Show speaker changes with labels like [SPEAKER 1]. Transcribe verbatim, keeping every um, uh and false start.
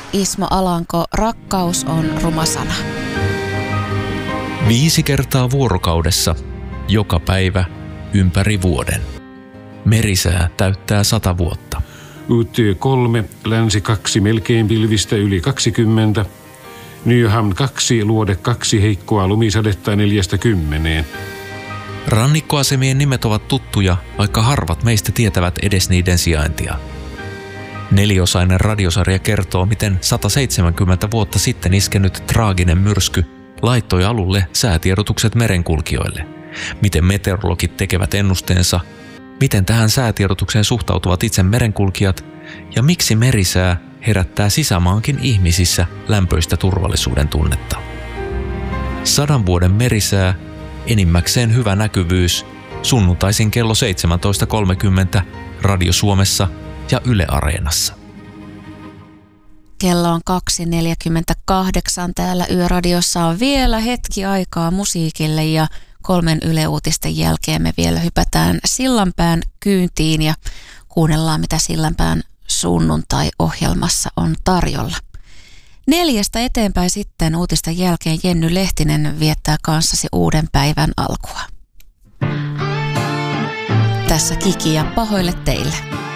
[SPEAKER 1] Ismo Alanko, rakkaus on ruma sana.
[SPEAKER 2] Viisi kertaa vuorokaudessa, joka päivä, ympäri vuoden. Merisää täyttää sata vuotta.
[SPEAKER 3] U T kolme, länsi kaksi, melkein pilvistä yli kaksikymmentä. Nyham kaksi, luode kaksi, heikkoa lumisadetta neljästä kymmeneen.
[SPEAKER 2] Rannikkoasemien nimet ovat tuttuja, vaikka harvat meistä tietävät edes niiden sijaintia. Neliosainen radiosarja kertoo, miten sata seitsemänkymmentä vuotta sitten iskenyt traaginen myrsky laittoi alulle säätiedotukset merenkulkijoille. Miten meteorologit tekevät ennusteensa, miten tähän säätiedotukseen suhtautuvat itse merenkulkijat ja miksi merisää herättää sisämaankin ihmisissä lämpöistä turvallisuuden tunnetta. Sadan vuoden merisää, enimmäkseen hyvä näkyvyys, sunnuntaisin kello seitsemäntoista kolmekymmentä Radio Suomessa ja Yle Areenassa.
[SPEAKER 1] Kello on kaksi neljäkymmentäkahdeksan. Täällä Yöradiossa on vielä hetki aikaa musiikille ja kolmen Yle Uutisten jälkeen me vielä hypätään Sillanpään kyyntiin ja kuunnellaan, mitä Sillanpään sunnuntai-ohjelmassa on tarjolla. Neljästä eteenpäin sitten uutisten jälkeen Jenny Lehtinen viettää kanssasi uuden päivän alkua. Tässä Kiki ja pahoille teille.